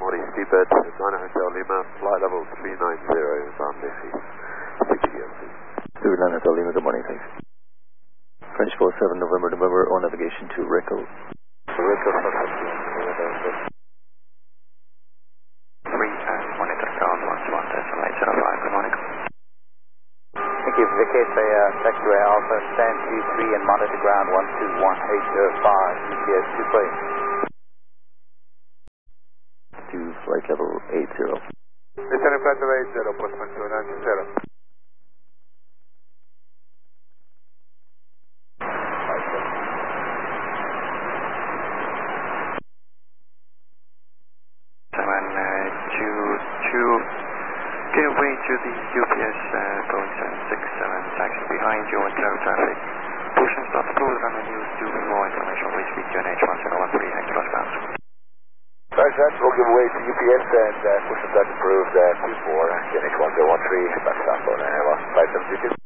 Mori Seabird, 9 Hotel Lima, flight level 390, bound Messi, CPDLC. 9 Hotel Lima, good morning, thanks. French 47 November, on navigation to Rico. Rico, monitor ground 121.805, good morning. Thank you. Vacate taxiway Alpha, stand 23 and monitor ground 121.805, GPS 2 please. To flight level 80. Descending flight level 80, postman 290. Give way to the UPS Boeing 767 taxi behind you on clear traffic. Push and stop close on the news 2 more information. Please speak to NH 1013 Hector Osbound. Roger, we'll give way to UPS and push and start approved 24 NH 1013 back southbound and 572.